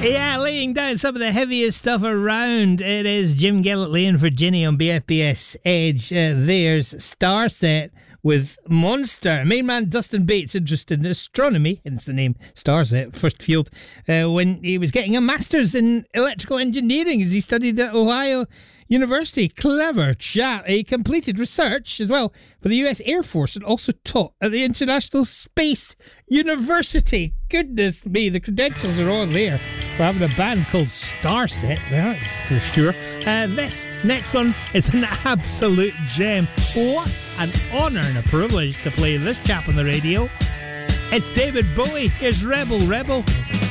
Yeah, laying down some of the heaviest stuff around. It is Jim Gillett laying for Ginny on BFBS Edge. There's Starset with Monster. Main man Dustin Bates, interested in astronomy, hence the name Starset, first field, when he was getting a master's in electrical engineering as he studied at Ohio University. Clever chap. He completed research as well for the US Air Force and also taught at the International Space University. Goodness me, the credentials are all there for having a band called Starset, that's for sure. This next one is an absolute gem. What an honour and a privilege to play this chap on the radio. It's David Bowie. Here's Rebel Rebel.